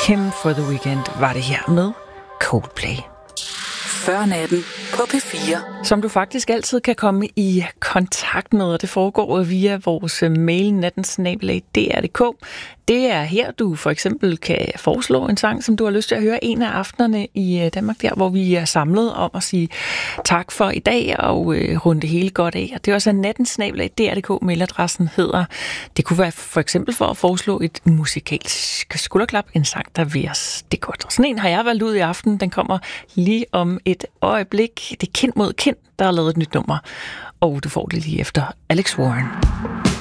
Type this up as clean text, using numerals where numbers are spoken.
Kim for the Weekend var det her med Coldplay. Før natten på P4. Som du faktisk altid kan komme i kontakt med, og det foregår via vores mail nattensnabelag.dr.dk. Det er her, du for eksempel kan foreslå en sang, som du har lyst til at høre en af aftenerne i Danmark, der hvor vi er samlet om at sige tak for i dag og runde det hele godt af. Og det er også nattensnabelag.dr.dk, mailadressen hedder. Det kunne være for eksempel for at foreslå et musikalsk skulderklap, en sang, der vil os det godt. Og sådan en har jeg valgt ud i aften. Den kommer lige om et øjeblik. Det er Kind mod Kind, der har lavet et nyt nummer. Og du får det lige efter Alex Warren.